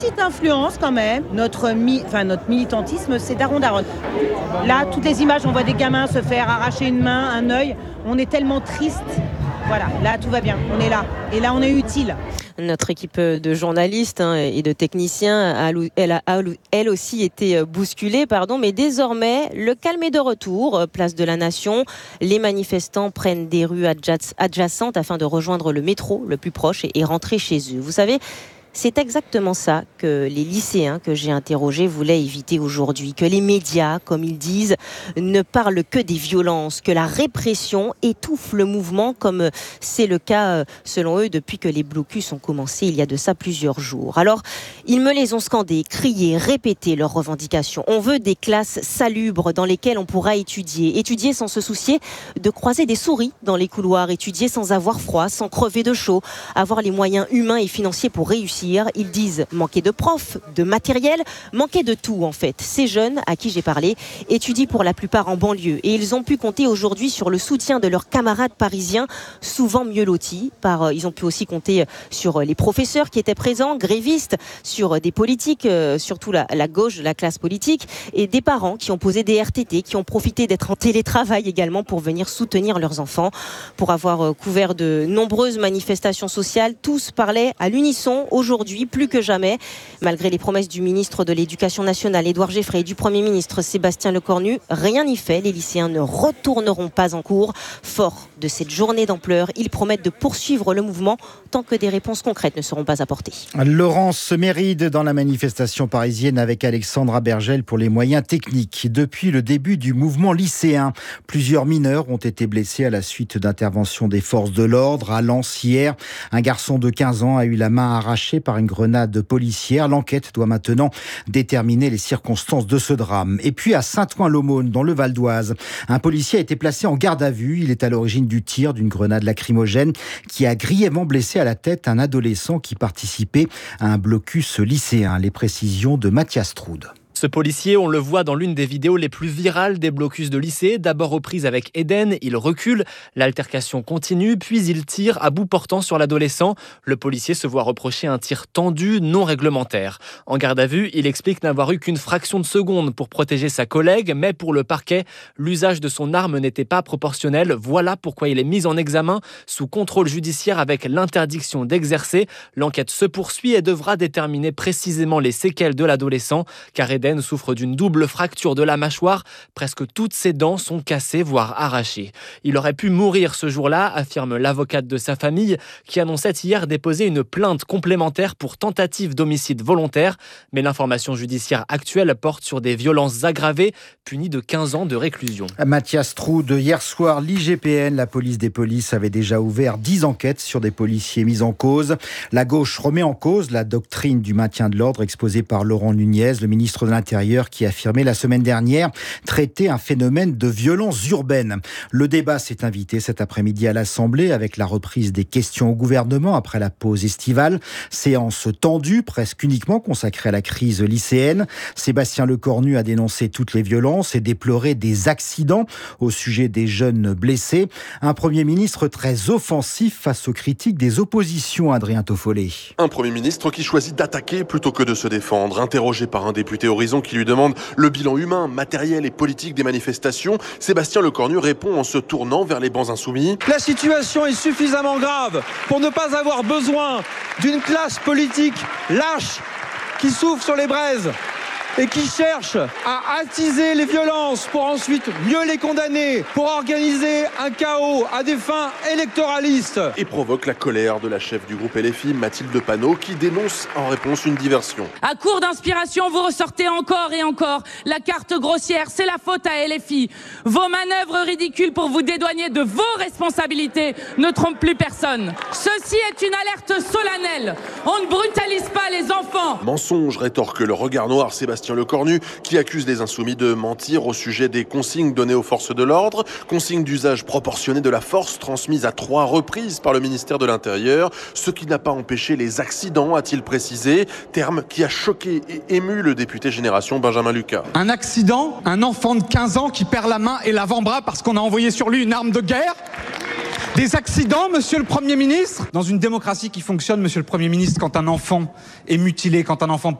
Petite influence quand même, notre militantisme, c'est daron-daronne. Là, toutes les images, on voit des gamins se faire arracher une main, un œil. On est tellement triste. Voilà, là, tout va bien. On est là. Et là, on est utile. Notre équipe de journalistes et de techniciens a elle aussi été bousculée, mais désormais, le calme est de retour. Place de la Nation, les manifestants prennent des rues adjacentes afin de rejoindre le métro le plus proche et rentrer chez eux. Vous savez, c'est exactement ça que les lycéens que j'ai interrogés voulaient éviter aujourd'hui. Que les médias, comme ils disent, ne parlent que des violences, que la répression étouffe le mouvement, comme c'est le cas, selon eux, depuis que les blocus ont commencé il y a de ça plusieurs jours. Alors, ils me les ont scandés, criés, répété leurs revendications. On veut des classes salubres dans lesquelles on pourra étudier sans se soucier de croiser des souris dans les couloirs, étudier sans avoir froid, sans crever de chaud, avoir les moyens humains et financiers pour réussir. Ils disent manquer de profs, de matériel, manquer de tout en fait. Ces jeunes à qui j'ai parlé étudient pour la plupart en banlieue et ils ont pu compter aujourd'hui sur le soutien de leurs camarades parisiens, souvent mieux lotis. Ils ont pu aussi compter sur les professeurs qui étaient présents, grévistes, sur des politiques, surtout la gauche de la classe politique, et des parents qui ont posé des RTT, qui ont profité d'être en télétravail également pour venir soutenir leurs enfants. Pour avoir couvert de nombreuses manifestations sociales, tous parlaient à l'unisson aujourd'hui, plus que jamais, malgré les promesses du ministre de l'Éducation nationale, Édouard Geoffrey, et du Premier ministre Sébastien Lecornu, rien n'y fait. Les lycéens ne retourneront pas en cours. Forts de cette journée d'ampleur, ils promettent de poursuivre le mouvement tant que des réponses concrètes ne seront pas apportées. Laurence Méride dans la manifestation parisienne avec Alexandra Bergel pour les moyens techniques. Depuis le début du mouvement lycéen, plusieurs mineurs ont été blessés à la suite d'interventions des forces de l'ordre. À Lens hier, un garçon de 15 ans a eu la main arrachée par une grenade policière. L'enquête doit maintenant déterminer les circonstances de ce drame. Et puis à Saint-Ouen-l'Aumône, dans le Val d'Oise, un policier a été placé en garde à vue. Il est à l'origine du tir d'une grenade lacrymogène qui a grièvement blessé à la tête un adolescent qui participait à un blocus lycéen. Les précisions de Mathias Troud. Ce policier, on le voit dans l'une des vidéos les plus virales des blocus de lycée. D'abord aux prises avec Eden, il recule, l'altercation continue, puis il tire à bout portant sur l'adolescent. Le policier se voit reprocher un tir tendu, non réglementaire. En garde à vue, il explique n'avoir eu qu'une fraction de seconde pour protéger sa collègue, mais pour le parquet, l'usage de son arme n'était pas proportionnel. Voilà pourquoi il est mis en examen sous contrôle judiciaire avec l'interdiction d'exercer. L'enquête se poursuit et devra déterminer précisément les séquelles de l'adolescent, car Eden souffre d'une double fracture de la mâchoire. Presque toutes ses dents sont cassées, voire arrachées. Il aurait pu mourir ce jour-là, affirme l'avocate de sa famille, qui annonçait hier déposer une plainte complémentaire pour tentative d'homicide volontaire. Mais l'information judiciaire actuelle porte sur des violences aggravées, punies de 15 ans de réclusion. Mathias Troud, hier soir, l'IGPN, la police des polices, avait déjà ouvert 10 enquêtes sur des policiers mis en cause. La gauche remet en cause la doctrine du maintien de l'ordre exposée par Laurent Nunez, le ministre de l'Intérieur, qui affirmait la semaine dernière traiter un phénomène de violence urbaine. Le débat s'est invité cet après-midi à l'Assemblée avec la reprise des questions au gouvernement après la pause estivale. Séance tendue, presque uniquement consacrée à la crise lycéenne. Sébastien Lecornu a dénoncé toutes les violences et déploré des accidents au sujet des jeunes blessés. Un Premier ministre très offensif face aux critiques des oppositions, Adrien Toffolé. Un Premier ministre qui choisit d'attaquer plutôt que de se défendre. Interrogé par un député Horizon qui lui demande le bilan humain, matériel et politique des manifestations, Sébastien Lecornu répond en se tournant vers les bancs insoumis. La situation est suffisamment grave pour ne pas avoir besoin d'une classe politique lâche qui souffle sur les braises et qui cherche à attiser les violences pour ensuite mieux les condamner, pour organiser un chaos à des fins électoralistes. Et provoque la colère de la chef du groupe LFI, Mathilde Panot, qui dénonce en réponse une diversion. À court d'inspiration, vous ressortez encore et encore la carte grossière, c'est la faute à LFI. Vos manœuvres ridicules pour vous dédouaner de vos responsabilités ne trompent plus personne. Ceci est une alerte solennelle. On ne brutalise pas les enfants. Mensonge, rétorque le regard noir Sébastien Lecornu, qui accuse les insoumis de mentir au sujet des consignes données aux forces de l'ordre, consignes d'usage proportionné de la force transmises à 3 reprises par le ministère de l'Intérieur, ce qui n'a pas empêché les accidents, a-t-il précisé, terme qui a choqué et ému le député Génération Benjamin Lucas. Un accident, un enfant de 15 ans qui perd la main et l'avant-bras parce qu'on a envoyé sur lui une arme de guerre. Des accidents, monsieur le Premier ministre? Dans une démocratie qui fonctionne, monsieur le Premier ministre, quand un enfant est mutilé, quand un enfant